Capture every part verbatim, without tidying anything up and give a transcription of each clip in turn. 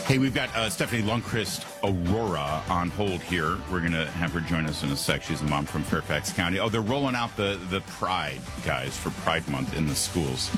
Hey, we've got uh, Stephanie Lundquist Aurora on hold here. We're going to have her join us in a sec. She's a mom from Fairfax County. Oh, they're rolling out the, the Pride, guys, for Pride Month in the schools.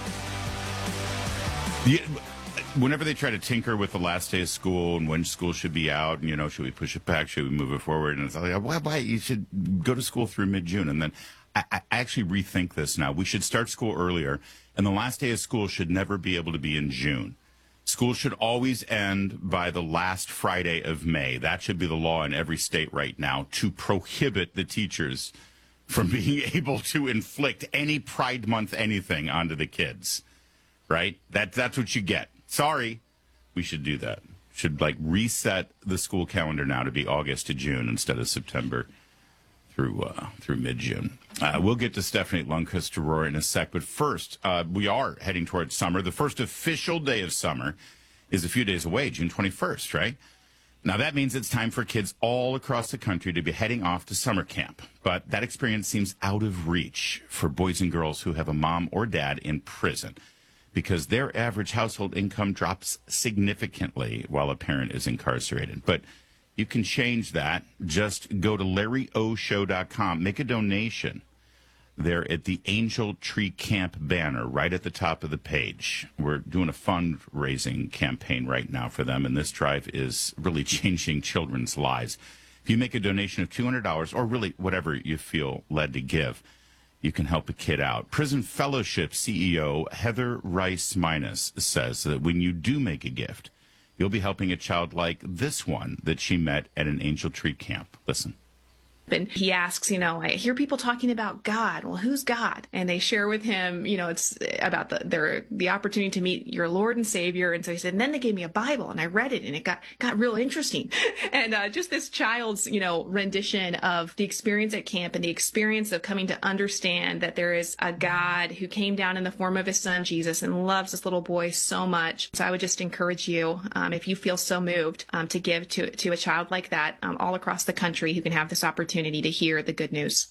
The, whenever they try to tinker with the last day of school and when school should be out, and, you know, should we push it back? Should we move it forward? And it's like, why, why? You should go to school through mid-June. And then I, I actually rethink this now. We should start school earlier, and the last day of school should never be able to be in June. School should always end by the last Friday of May. That should be the law in every state right now, to prohibit the teachers from being able to inflict any Pride Month anything onto the kids, right? That, that's what you get. Sorry. We should do that. Should, like, reset the school calendar now to be August to June instead of September through uh, through mid-June. Uh, we'll get to Stephanie Lundquist Aurora in a sec, but first, uh, we are heading towards summer. The first official day of summer is a few days away, June twenty-first, right? Now, that means it's time for kids all across the country to be heading off to summer camp, but that experience seems out of reach for boys and girls who have a mom or dad in prison, because their average household income drops significantly while a parent is incarcerated. But you can change that. Just go to Larry O Show dot com. Make a donation there at the Angel Tree Camp banner right at the top of the page. We're doing a fundraising campaign right now for them, and this drive is really changing children's lives. If you make a donation of two hundred dollars, or really whatever you feel led to give, you can help a kid out. Prison Fellowship C E O Heather Rice Minus says that when you do make a gift, you'll be helping a child like this one that she met at an Angel Tree Camp. Listen. And he asks, you know, I hear people talking about God. Well, who's God? And they share with him, you know, it's about the their the opportunity to meet your Lord and Savior. And so he said, and then they gave me a Bible, and I read it, and it got got real interesting. And uh, just this child's, you know, rendition of the experience at camp and the experience of coming to understand that there is a God who came down in the form of his son Jesus and loves this little boy so much. So I would just encourage you, um, if you feel so moved, um, to give to to a child like that, um, all across the country who can have this opportunity to hear the good news.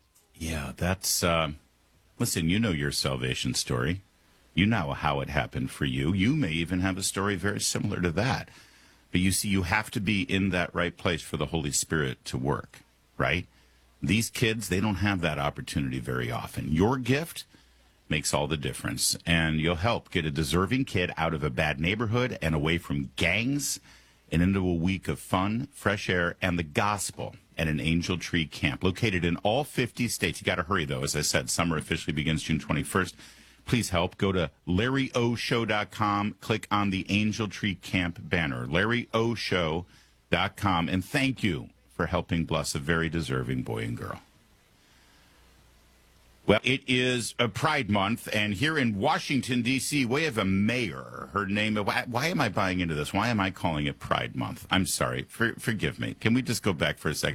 Yeah, that's, uh, listen, you know your salvation story. You know how it happened for you. You may even have a story very similar to that. But you see, you have to be in that right place for the Holy Spirit to work, right? These kids, they don't have that opportunity very often. Your gift makes all the difference, and you'll help get a deserving kid out of a bad neighborhood and away from gangs and into a week of fun, fresh air, and the gospel at an Angel Tree Camp located in all fifty states. You got to hurry, though. As I said, summer officially begins June twenty-first. Please help. Go to Larry O Show dot com. Click on the Angel Tree Camp banner, Larry O Show dot com. And thank you for helping bless a very deserving boy and girl. Well, it is a Pride Month, and here in Washington, D C, we have a mayor. Her name, why, why am I buying into this? Why am I calling it Pride Month? I'm sorry. For, forgive me. Can we just go back for a second?